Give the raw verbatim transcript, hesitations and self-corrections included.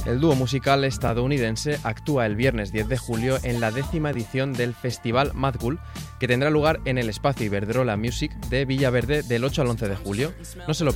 El dúo musical estadounidense actúa el viernes diez de julio en la décima edición del Festival Mad Cool, que tendrá lugar en el Espacio Iberdrola Music de Villaverde del ocho al once de julio. No se lo